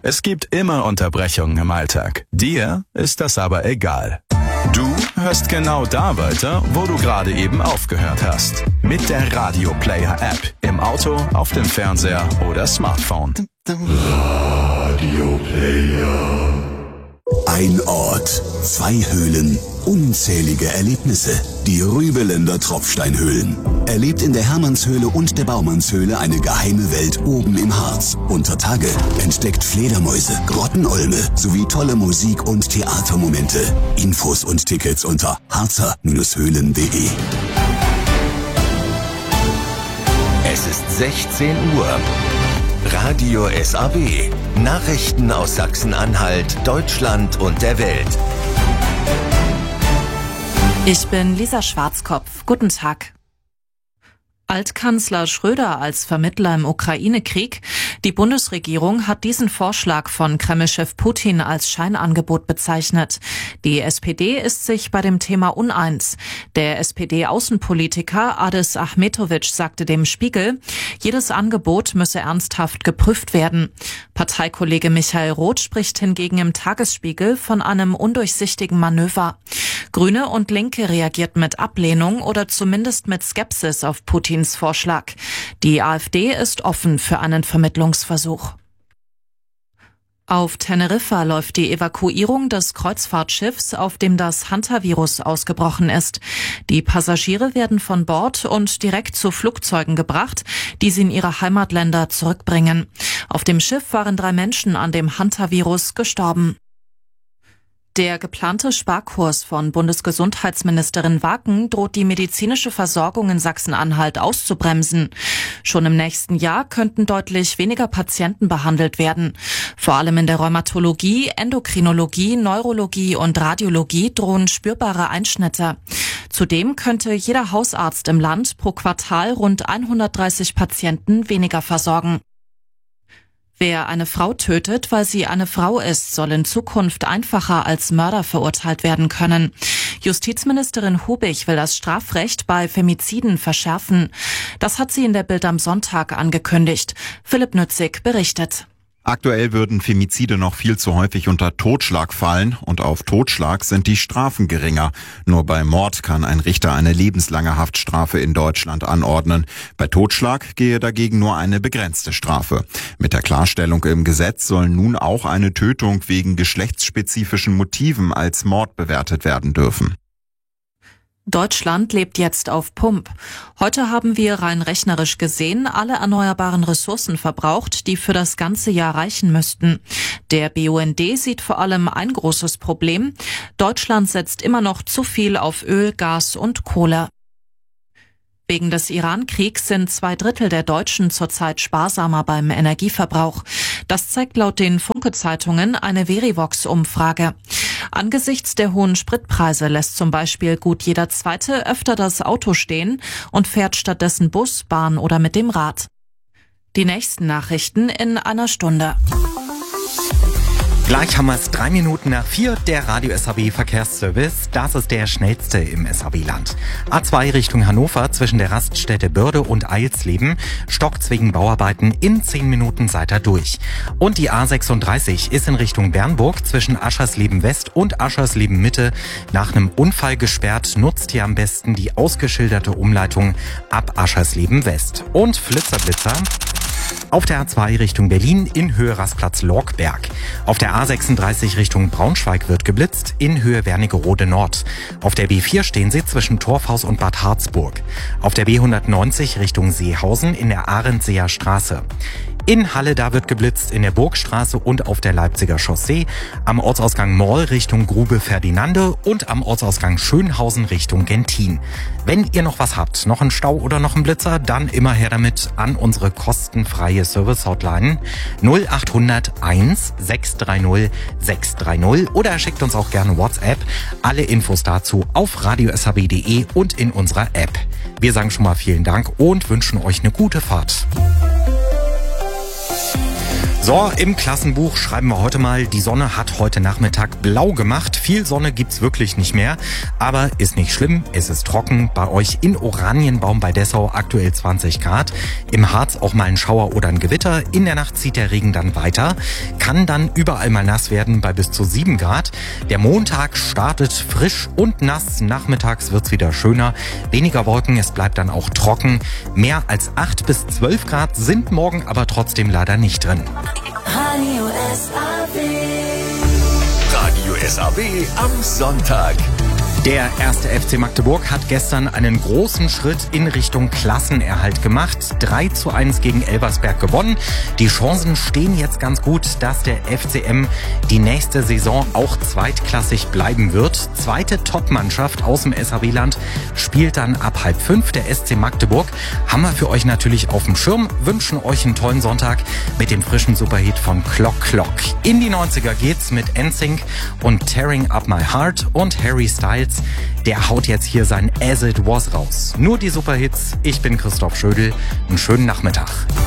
Es gibt immer Unterbrechungen im Alltag. Dir ist das aber egal. Du hörst genau da weiter, wo du gerade eben aufgehört hast. Mit der Radio Player App. Im Auto, auf dem Fernseher oder Smartphone. Radio Player. Ein Ort, 2 Höhlen, unzählige Erlebnisse. Die Rübeländer Tropfsteinhöhlen. Erlebt in der Hermannshöhle und der Baumannshöhle eine geheime Welt oben im Harz. Unter Tage entdeckt Fledermäuse, Grottenolme sowie tolle Musik- und Theatermomente. Infos und Tickets unter harzer-höhlen.de. Es ist 16 Uhr. Radio SAW. Nachrichten aus Sachsen-Anhalt, Deutschland und der Welt. Ich bin Lisa Schwarzkopf. Guten Tag. Altkanzler Schröder als Vermittler im Ukraine-Krieg. Die Bundesregierung hat diesen Vorschlag von Kreml-Chef Putin als Scheinangebot bezeichnet. Die SPD ist sich bei dem Thema uneins. Der SPD-Außenpolitiker Adis Ahmetovic sagte dem Spiegel, jedes Angebot müsse ernsthaft geprüft werden. Parteikollege Michael Roth spricht hingegen im Tagesspiegel von einem undurchsichtigen Manöver. Grüne und Linke reagierten mit Ablehnung oder zumindest mit Skepsis auf Putins Vorschlag. Die AfD ist offen für einen Vermittlungsversuch. Auf Teneriffa läuft die Evakuierung des Kreuzfahrtschiffs, auf dem das Hantavirus ausgebrochen ist. Die Passagiere werden von Bord und direkt zu Flugzeugen gebracht, die sie in ihre Heimatländer zurückbringen. Auf dem Schiff waren 3 Menschen an dem Hantavirus gestorben. Der geplante Sparkurs von Bundesgesundheitsministerin Waken droht die medizinische Versorgung in Sachsen-Anhalt auszubremsen. Schon im nächsten Jahr könnten deutlich weniger Patienten behandelt werden. Vor allem in der Rheumatologie, Endokrinologie, Neurologie und Radiologie drohen spürbare Einschnitte. Zudem könnte jeder Hausarzt im Land pro Quartal rund 130 Patienten weniger versorgen. Wer eine Frau tötet, weil sie eine Frau ist, soll in Zukunft einfacher als Mörder verurteilt werden können. Justizministerin Hubig will das Strafrecht bei Femiziden verschärfen. Das hat sie in der Bild am Sonntag angekündigt. Philipp Nützig berichtet. Aktuell würden Femizide noch viel zu häufig unter Totschlag fallen und auf Totschlag sind die Strafen geringer. Nur bei Mord kann ein Richter eine lebenslange Haftstrafe in Deutschland anordnen. Bei Totschlag gehe dagegen nur eine begrenzte Strafe. Mit der Klarstellung im Gesetz soll nun auch eine Tötung wegen geschlechtsspezifischen Motiven als Mord bewertet werden dürfen. Deutschland lebt jetzt auf Pump. Heute haben wir rein rechnerisch gesehen alle erneuerbaren Ressourcen verbraucht, die für das ganze Jahr reichen müssten. Der BUND sieht vor allem ein großes Problem. Deutschland setzt immer noch zu viel auf Öl, Gas und Kohle. Wegen des Iran-Kriegs sind 2/3 der Deutschen zurzeit sparsamer beim Energieverbrauch. Das zeigt laut den Funke-Zeitungen eine Verivox-Umfrage. Angesichts der hohen Spritpreise lässt zum Beispiel gut jeder Zweite öfter das Auto stehen und fährt stattdessen Bus, Bahn oder mit dem Rad. Die nächsten Nachrichten in einer Stunde. Gleich haben wir es 3 Minuten nach 4, der Radio SAW Verkehrsservice. Das ist der schnellste im SAW-Land. A2 Richtung Hannover zwischen der Raststätte Börde und Eilsleben stockt's wegen Bauarbeiten. In 10 Minuten seid ihr durch. Und die A36 ist in Richtung Bernburg zwischen Aschersleben West und Aschersleben Mitte nach einem Unfall gesperrt. Nutzt ihr am besten die ausgeschilderte Umleitung ab Aschersleben West. Und Flitzer. Auf der A2 Richtung Berlin in Höhe Rastplatz Lorkberg. Auf der A36 Richtung Braunschweig wird geblitzt in Höhe Wernigerode Nord. Auf der B4 stehen Sie zwischen Torfhaus und Bad Harzburg. Auf der B190 Richtung Seehausen in der Arendseer Straße. In Halle, da wird geblitzt in der Burgstraße und auf der Leipziger Chaussee, am Ortsausgang Moll Richtung Grube Ferdinande und am Ortsausgang Schönhausen Richtung Gentin. Wenn ihr noch was habt, noch einen Stau oder noch einen Blitzer, dann immer her damit an unsere kostenfreie Service-Hotline 0800 1 630 630 oder schickt uns auch gerne WhatsApp. Alle Infos dazu auf radiosab.de und in unserer App. Wir sagen schon mal vielen Dank und wünschen euch eine gute Fahrt. So, im Klassenbuch schreiben wir heute mal, die Sonne hat heute Nachmittag blau gemacht. Viel Sonne gibt's wirklich nicht mehr, aber ist nicht schlimm, es ist trocken. Bei euch in Oranienbaum bei Dessau aktuell 20 Grad. Im Harz auch mal ein Schauer oder ein Gewitter. In der Nacht zieht der Regen dann weiter. Kann dann überall mal nass werden bei bis zu 7 Grad. Der Montag startet frisch und nass. Nachmittags wird's wieder schöner. Weniger Wolken, es bleibt dann auch trocken. Mehr als 8 bis 12 Grad sind morgen aber trotzdem leider nicht drin. Radio SAB. Radio SAB am Sonntag. Der 1. FC Magdeburg hat gestern einen großen Schritt in Richtung Klassenerhalt gemacht. 3:1 gegen Elversberg gewonnen. Die Chancen stehen jetzt ganz gut, dass der FCM die nächste Saison auch zweitklassig bleiben wird. Zweite Topmannschaft aus dem SAB-Land spielt dann ab 4:30 der SC Magdeburg. Haben wir für euch natürlich auf dem Schirm. Wünschen euch einen tollen Sonntag mit dem frischen Superhit von Clock Clock. In die 90er geht's mit NSYNC und Tearing Up My Heart und Harry Styles. Der haut jetzt hier sein As It Was raus. Nur die Superhits. Ich bin Christoph Schödel. Einen schönen Nachmittag.